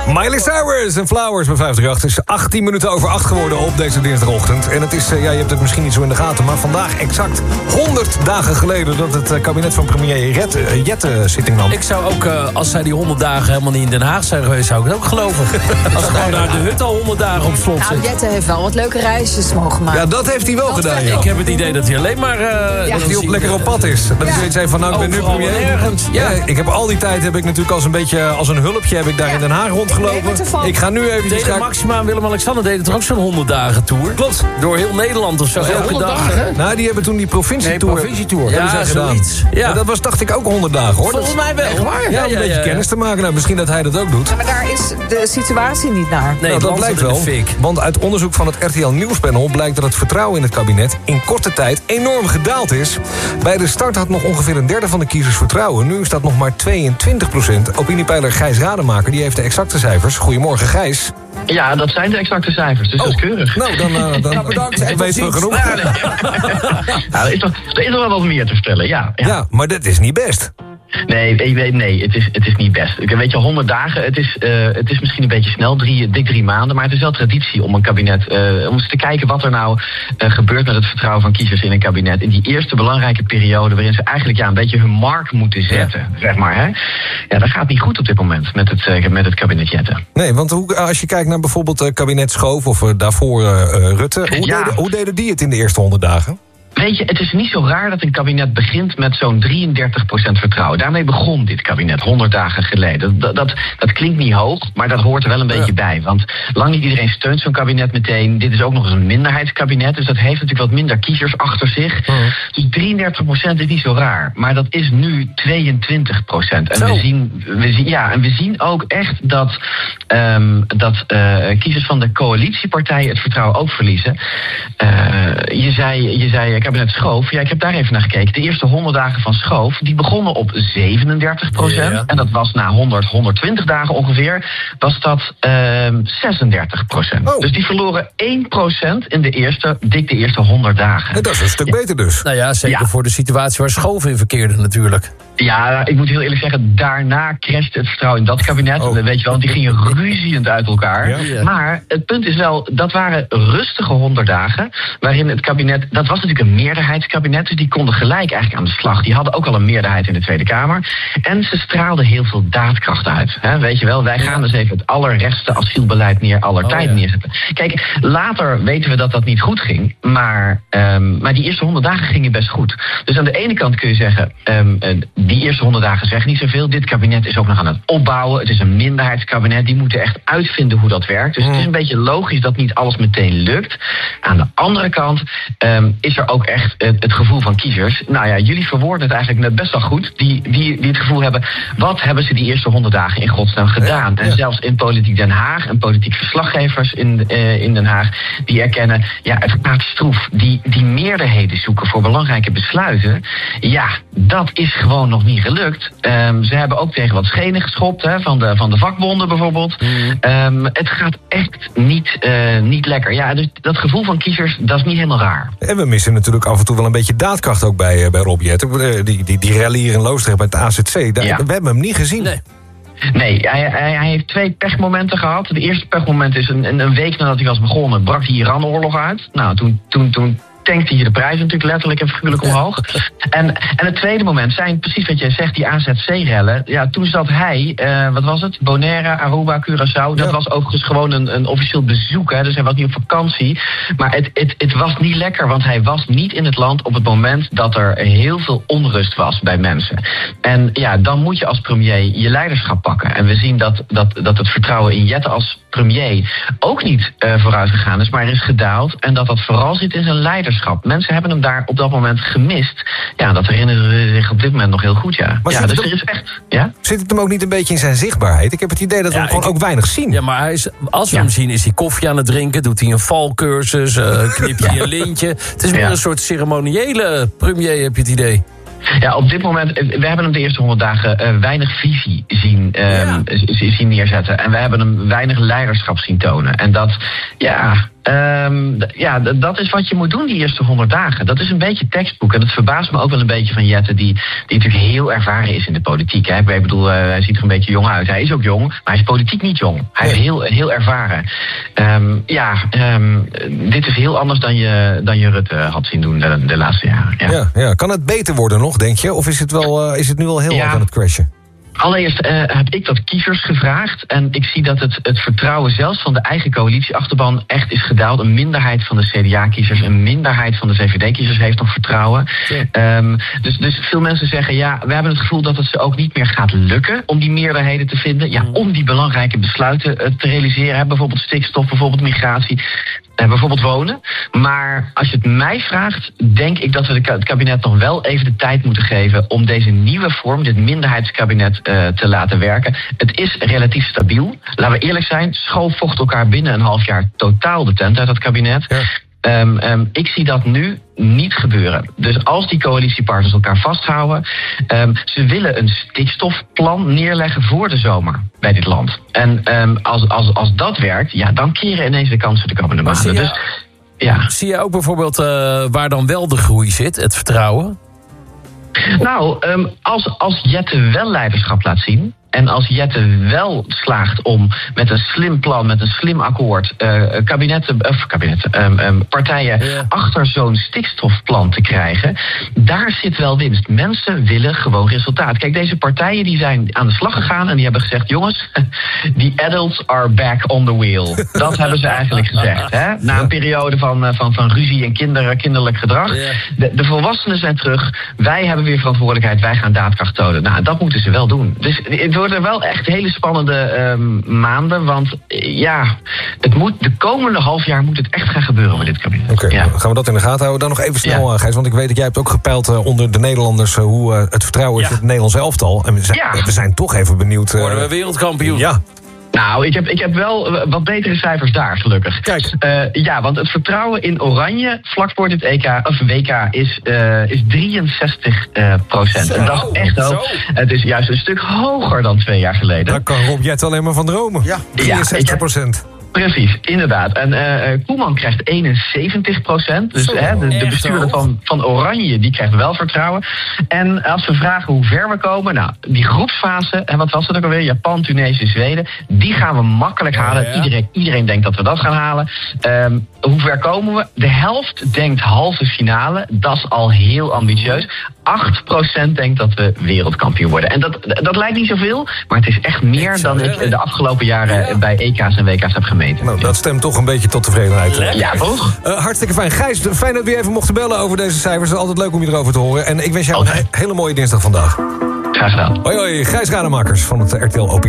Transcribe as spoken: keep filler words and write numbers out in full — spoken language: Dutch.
Miley Cyrus en Flowers bij vijfendertig. Het is achttien minuten over acht geworden op deze dinsdagochtend. En het is, uh, ja, je hebt het misschien niet zo in de gaten, maar vandaag exact honderd dagen geleden dat het uh, kabinet van premier Jette, uh, Jette zitting nam. Ik zou ook, uh, als zij die honderd dagen helemaal niet in Den Haag zijn geweest, zou ik het ook geloven. Als ze gewoon naar de hut al honderd dagen op slot zit. Nou, Jette heeft wel wat leuke reisjes mogen maken. Ja, dat heeft hij wel dat gedaan, ja. Ik heb het idee dat hij alleen maar... Uh, ja. Dat hij op, lekker op pad is. Dat hij zoiets heeft van, nou, ik ben nu premier. Ergens. Ja. Ja, ik heb al die tijd heb ik natuurlijk als een beetje als een hulpje heb ik daar Ja. in Den Haag rondgelopen. Ik, ik ga nu even... Deden Maxima en Willem-Alexander deden toch ook zo'n honderd dagen tour? Klopt. Door heel Nederland of zo, elke dag. dagen? Nou, die hebben toen die provincietour. Nee, provincietour. hebben Ja, zij gedaan. zoiets. Ja. Maar dat was, dacht ik, ook honderd dagen, hoor. Volgens mij wel. Echt waar? Ja, Ja, om ja, een beetje ja, ja. kennis te maken. Nou, misschien dat hij dat ook doet. Ja, maar daar is de situatie niet naar. Nee, Nou, dat het blijkt land zat wel. in de fik. Want uit onderzoek van het R T L Nieuwspanel blijkt dat het vertrouwen in het kabinet in korte tijd enorm gedaald is. Bij de start had nog ongeveer een derde van de kiezers vertrouwen. Nu is dat nog maar tweeëntwintig procent. Opiniepeiler Gijs Rademaker die heeft de exacte cijfers. Goedemorgen, Gijs. Ja, dat zijn de exacte cijfers, dus dat is keurig. Nou, dan, uh, dan Ja, bedankt. dan En weten we tot genoeg. Ja, nee. Nou, er, is toch, er is nog wel wat meer te vertellen, ja. ja. Ja, maar dat is niet best. Nee, ik weet, nee het, is, het is niet best. Ik weet je, honderd dagen, het is, uh, het is misschien een beetje snel, drie, dik drie maanden... maar het is wel traditie om een kabinet, uh, om eens te kijken wat er nou uh, gebeurt met het vertrouwen van kiezers in een kabinet. In die eerste belangrijke periode waarin ze eigenlijk ja, een beetje hun mark moeten zetten, ja. zeg maar. Hè? Ja, dat gaat niet goed op dit moment met het, uh, met het kabinet Jette. Nee, want hoe, als je kijkt naar bijvoorbeeld uh, kabinet Schoof of uh, daarvoor uh, uh, Rutte... Hoe, Ja. deden, hoe deden die het in de eerste honderd dagen? Weet je, het is niet zo raar dat een kabinet begint met zo'n drieëndertig procent vertrouwen. Daarmee begon dit kabinet, honderd dagen geleden. Dat, dat, dat klinkt niet hoog, maar dat hoort er wel een beetje ja. bij. Want lang niet iedereen steunt zo'n kabinet meteen. Dit is ook nog eens een minderheidskabinet, dus dat heeft natuurlijk wat minder kiezers achter zich. Uh-huh. Dus drieëndertig procent is niet zo raar, maar dat is nu tweeëntwintig procent. En we zien, we zien, ja, en we zien ook echt dat, um, dat uh, kiezers van de coalitiepartijen het vertrouwen ook verliezen. Uh, je zei... Je zei kabinet Schoof, ja, ik heb daar even naar gekeken. De eerste honderd dagen van Schoof, die begonnen op zevenendertig procent. Ja. En dat was na honderd, honderdtwintig dagen ongeveer, was dat um, zesendertig procent. Oh. Dus die verloren één procent in de eerste, dik de eerste honderd dagen. En dat is een stuk ja. beter dus. Nou ja, zeker ja. voor de situatie waar Schoof in verkeerde natuurlijk. Ja, ik moet heel eerlijk zeggen, daarna crashte het vertrouwen in dat kabinet. Oh. Weet je wel, want die gingen ruziend uit elkaar. Ja. Ja. Maar het punt is wel, dat waren rustige honderd dagen, waarin het kabinet, dat was natuurlijk een meerderheidskabinet, dus die konden gelijk eigenlijk aan de slag. Die hadden ook al een meerderheid in de Tweede Kamer. En ze straalden heel veel daadkracht uit. He, weet je wel, wij gaan dus even het allerrechtste asielbeleid neer aller oh, tijd ja. neerzetten. Kijk, later weten we dat dat niet goed ging, maar, um, maar die eerste honderd dagen gingen best goed. Dus aan de ene kant kun je zeggen, um, die eerste honderd dagen zeggen niet zoveel. Dit kabinet is ook nog aan het opbouwen. Het is een minderheidskabinet. Die moeten echt uitvinden hoe dat werkt. Dus mm. het is een beetje logisch dat niet alles meteen lukt. Aan de andere kant um, is er ook echt het, het gevoel van kiezers. Nou ja, jullie verwoorden het eigenlijk net best wel goed. Die, die, die het gevoel hebben, wat hebben ze die eerste honderd dagen in godsnaam gedaan? Ja, ja. En zelfs in Politiek Den Haag en politiek verslaggevers in, uh, in Den Haag, die erkennen, ja, het gaat stroef. Die, die meerderheden zoeken voor belangrijke besluiten. Ja, dat is gewoon nog niet gelukt. Um, ze hebben ook tegen wat schenen geschopt, hè, van, de, van de vakbonden bijvoorbeeld. Mm. Um, het gaat echt niet, uh, niet lekker. Ja, dus dat gevoel van kiezers, dat is niet helemaal raar. En we missen natuurlijk af en toe wel een beetje daadkracht ook bij, uh, bij Rob Jette. Die, die, die rally hier in Loosdrecht bij het A Z C, daar, ja. we hebben hem niet gezien. Nee. Nee, hij, hij, hij heeft twee pechmomenten gehad. Het eerste pechmoment is een, een week nadat hij was begonnen, brak de Iran-oorlog uit. Nou, toen... toen, toen tankte je de prijzen natuurlijk letterlijk en figuurlijk omhoog. En, en het tweede moment zijn, precies wat jij zegt, die A Z C-rellen. Ja, toen zat hij, uh, wat was het? Bonaire, Aruba, Curaçao. Dat ja. was overigens gewoon een, een officieel bezoek. Hè, dus hij was niet op vakantie. Maar het, het, het was niet lekker, want hij was niet in het land op het moment dat er heel veel onrust was bij mensen. En ja, dan moet je als premier je leiderschap pakken. En we zien dat, dat, dat het vertrouwen in Jette als premier ook niet uh, vooruit gegaan is, maar is gedaald. En dat dat vooral zit in zijn leiderschap. Mensen hebben hem daar op dat moment gemist. Ja, dat herinneren ze zich op dit moment nog heel goed, ja. Maar ja, dus er is echt, ja? Zit het hem ook niet een beetje in zijn zichtbaarheid? Ik heb het idee dat we ja, hem gewoon ik, ook weinig zien. Ja, maar hij is, als we ja. hem zien, is hij koffie aan het drinken, doet hij een valcursus, uh, knip je ja. een lintje. Het is meer ja. een soort ceremoniële premier, heb je het idee. Ja, op dit moment, we hebben hem de eerste honderd dagen uh, weinig visie zien, uh, ja. zien neerzetten. En we hebben hem weinig leiderschap zien tonen. En dat, ja, Um, d- ja, d- dat is wat je moet doen die eerste honderd dagen. Dat is een beetje tekstboek. En dat verbaast me ook wel een beetje van Jette, die, die natuurlijk heel ervaren is in de politiek. Hè. Ik bedoel, uh, hij ziet er een beetje jong uit. Hij is ook jong, maar hij is politiek niet jong. Hij is heel, heel ervaren. Um, ja, um, dit is heel anders dan je, dan je Rutte had zien doen de, de laatste jaren. Ja. Ja, ja. Kan het beter worden nog, denk je? Of is het, wel, uh, is het nu wel heel Ja. hard aan het crashen? Allereerst uh, heb ik wat kiezers gevraagd. En ik zie dat het, het vertrouwen zelfs van de eigen coalitieachterban echt is gedaald. Een minderheid van de C D A-kiezers, een minderheid van de V V D-kiezers heeft nog vertrouwen. Ja. Um, dus, dus veel mensen zeggen, ja, we hebben het gevoel dat het ze ook niet meer gaat lukken om die meerderheden te vinden. Ja, om die belangrijke besluiten uh, te realiseren. Hè, bijvoorbeeld stikstof, bijvoorbeeld migratie. Uh, bijvoorbeeld wonen. Maar als je het mij vraagt, denk ik dat we de, het kabinet nog wel even de tijd moeten geven om deze nieuwe vorm, dit minderheidskabinet, uh, te laten werken. Het is relatief stabiel. Laten we eerlijk zijn, Schoof vocht elkaar binnen een half jaar totaal de tent uit dat kabinet. Ja. Um, um, ik zie dat nu niet gebeuren. Dus als die coalitiepartners elkaar vasthouden, um, ze willen een stikstofplan neerleggen voor de zomer bij dit land. En um, als, als, als dat werkt, ja, dan keren ineens de kansen de komende maanden. Zie je, dus, ja. zie je ook bijvoorbeeld uh, waar dan wel de groei zit, het vertrouwen? Nou, um, als, als Jette wel leiderschap laat zien, en als Jette wel slaagt om met een slim plan, met een slim akkoord, uh, kabinetten, of kabinetten, um, um, partijen ja. achter zo'n stikstofplan te krijgen, daar zit wel winst. Mensen willen gewoon resultaat. Kijk, deze partijen die zijn aan de slag gegaan en die hebben gezegd, jongens, the adults are back on the wheel. Dat hebben ze eigenlijk gezegd. Hè? Na een periode van, van, van ruzie en kinder, kinderlijk gedrag. De, de volwassenen zijn terug. Wij hebben weer verantwoordelijkheid. Wij gaan daadkracht tonen. Nou, dat moeten ze wel doen. Dus het worden wel echt hele spannende um, maanden. Want ja, het moet, de komende half jaar moet het echt gaan gebeuren met dit kabinet. Oké, okay, ja. gaan we dat in de gaten houden. Dan nog even snel, ja. Gijs, want ik weet dat jij hebt ook gepeild uh, onder de Nederlanders uh, hoe uh, het vertrouwen is ja. in het Nederlands elftal. En we zijn, ja. we zijn toch even benieuwd. Uh, Worden we wereldkampioen? Ja. Nou, ik heb, ik heb wel wat betere cijfers daar, gelukkig. Kijk. Uh, ja, want het vertrouwen in Oranje vlak voor dit E K, of W K is, uh, is drieënzestig procent. Zo, en dat is echt hoog. Zo. Het is juist een stuk hoger dan twee jaar geleden. Daar kan Rob Jet alleen maar van dromen. Ja, drieënzestig procent. Ja, precies, inderdaad. En uh, Koeman krijgt eenenzeventig procent. Dus Zo, hè, de, de bestuurder van, van Oranje, die krijgt wel vertrouwen. En als we vragen hoe ver we komen, nou, die groepsfase, en wat was het ook alweer? Japan, Tunesië, Zweden, die gaan we makkelijk halen. Ja, ja. Iedereen, iedereen denkt dat we dat gaan halen. Um, hoe ver komen we? De helft denkt halve finale. Dat is al heel ambitieus. acht procent denkt dat we wereldkampioen worden. En dat, dat lijkt niet zoveel, maar het is echt meer dan ik de afgelopen jaren ja. bij E K's en W K's heb gemeten. Nou, dat stemt toch een beetje tot tevredenheid. Lekker. Ja, toch? Uh, hartstikke fijn. Gijs, fijn dat we even mochten bellen over deze cijfers. Het is altijd leuk om je erover te horen. En ik wens jou okay. een hele mooie dinsdag vandaag. Graag gedaan. Hoi, hoi. Gijs Rademakers van het R T L Opinie.